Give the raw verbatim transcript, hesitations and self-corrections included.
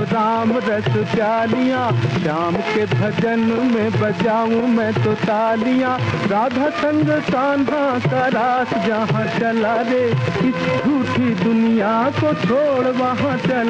राम रस प्यालियां, श्याम के भजन में बजाऊं मैं तो तालियां। राधा संग कान्हा का रास जहाँ चला रे, इस झूठी दुनिया को छोड़ वहाँ चला।